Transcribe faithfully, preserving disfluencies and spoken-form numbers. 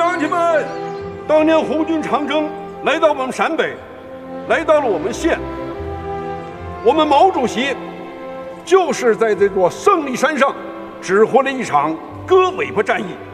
乡亲们，当年红军长征来到我们陕北，来到了我们县，我们毛主席就是在这座胜利山上指挥了一场割尾巴战役。